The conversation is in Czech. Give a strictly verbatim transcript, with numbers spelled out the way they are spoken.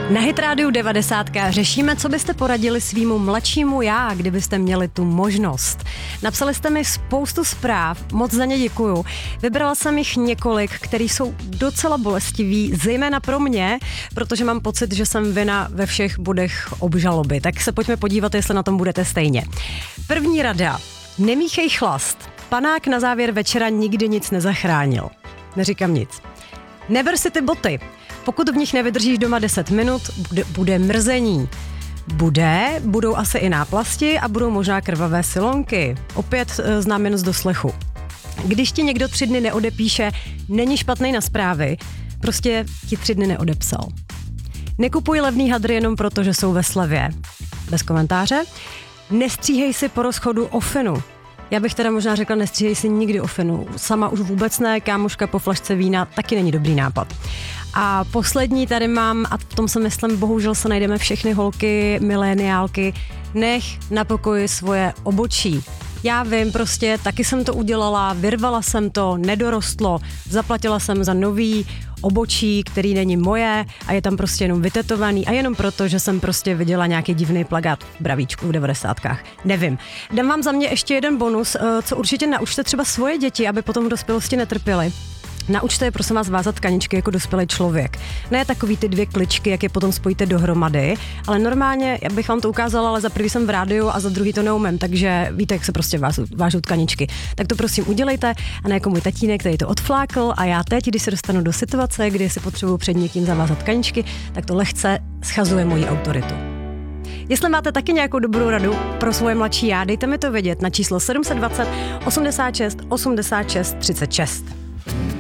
Na Hit Radio devadesát řešíme, co byste poradili svýmu mladšímu já, kdybyste měli tu možnost. Napsali jste mi spoustu zpráv, moc za ně děkuju. Vybrala jsem jich několik, který jsou docela bolestivý, zejména pro mě, protože mám pocit, že jsem vina ve všech bodech obžaloby. Tak se pojďme podívat, jestli na tom budete stejně. První rada. Nemíchej chlast. Panák na závěr večera nikdy nic nezachránil. Neříkám nic. Neber si ty boty. Pokud v nich nevydržíš doma deset minut, bude, bude mrzení. Bude, budou asi i náplasti a budou možná krvavé silonky. Opět e, znám jen z doslechu. Když ti někdo tři dny neodepíše, není špatný na zprávy, prostě ti tři dny neodepsal. Nekupuj levný hadry jenom proto, že jsou ve slevě. Bez komentáře. Nestříhej si po rozchodu ofinu. Já bych teda možná řekla, nestříhej si nikdy ofinu. Sama už vůbec ne, kámoška po flašce vína taky není dobrý nápad. A poslední tady mám, a v tom se myslím, bohužel se najdeme všechny holky, mileniálky, nech na pokoji svoje obočí. Já vím, prostě taky jsem to udělala, vyrvala jsem to, nedorostlo, zaplatila jsem za nový obočí, který není moje a je tam prostě jenom vytetovaný a jenom proto, že jsem prostě viděla nějaký divný plakát v Bravíčku v devadesátkách. Nevím. Dám vám za mě ještě jeden bonus, co určitě naučte třeba svoje děti, aby potom v dospělosti netrpěli. Naučte je prosím vás vázat tkaničky jako dospělý člověk. Ne takový ty dvě kličky, jak je potom spojíte dohromady, ale normálně, já bych vám to ukázala, ale za prvý jsem v rádiu a za druhý to neumím, takže víte, jak se prostě vážou, vážou tkaničky. Tak to prosím udělejte a ne jako můj tatínek, který to odflákl a já teď, když se dostanu do situace, kdy si potřebuju před někým zavázat tkaničky, tak to lehce schazuje moji autoritu. Jestli máte taky nějakou dobrou radu pro svoje mladší já, dejte mi to vědět na číslo sedm set dvacet osmdesát šest osmdesát šest třicet šest.